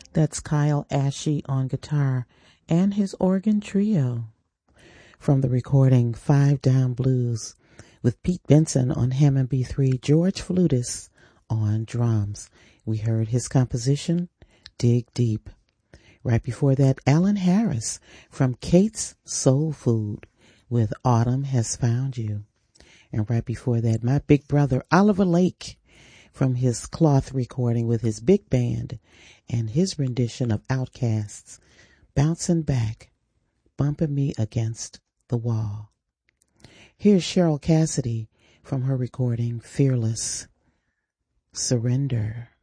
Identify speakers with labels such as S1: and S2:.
S1: That's Kyle Ashe on guitar and his organ trio. From the recording Five Down Blues with Pete Benson on Hammond B3, George Flutis on drums. We heard his composition, Dig Deep. Right before that, Alan Harris from Kate's Soul Food with Autumn Has Found You. And right before that, my big brother Oliver Lake from his Cloth recording with his big band and his rendition of Outkast's Bouncing Back, Bumping Me Against the Wall. Here's Cheryl Cassidy from her recording Fearless, Surrender.